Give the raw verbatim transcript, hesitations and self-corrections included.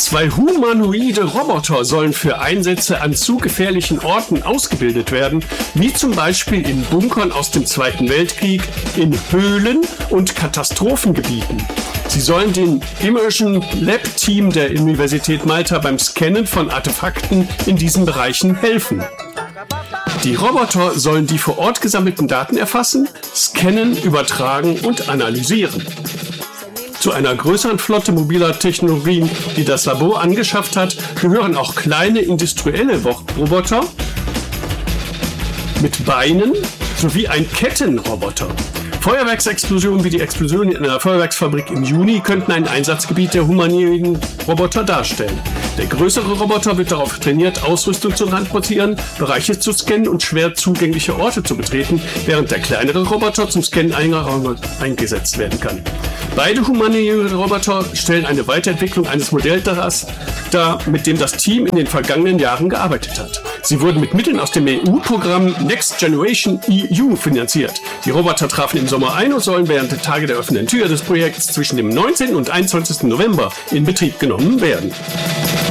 Zwei humanoide Roboter sollen für Einsätze an zu gefährlichen Orten ausgebildet werden, wie zum Beispiel in Bunkern aus dem Zweiten Weltkrieg, in Höhlen und Katastrophengebieten. Sie sollen dem Immersion Lab Team der Universität Malta beim Scannen von Artefakten in diesen Bereichen helfen. Die Roboter sollen die vor Ort gesammelten Daten erfassen, scannen, übertragen und analysieren. Zu einer größeren Flotte mobiler Technologien, die das Labor angeschafft hat, gehören auch kleine industrielle Roboter mit Beinen sowie ein Kettenroboter. Feuerwerksexplosionen wie die Explosion in einer Feuerwerksfabrik im Juni könnten ein Einsatzgebiet der humanoiden Roboter darstellen. Der größere Roboter wird darauf trainiert, Ausrüstung zu transportieren, Bereiche zu scannen und schwer zugängliche Orte zu betreten, während der kleinere Roboter zum Scannen einiger Räume eingesetzt werden kann. Beide humanoide Roboter stellen eine Weiterentwicklung eines Modells dar, mit dem das Team in den vergangenen Jahren gearbeitet hat. Sie wurden mit Mitteln aus dem E U-Programm Next Generation E U finanziert. Die Roboter trafen im Sommer ein und sollen während der Tage der offenen Tür des Projekts zwischen dem neunzehnten und einundzwanzigsten November in Betrieb genommen werden.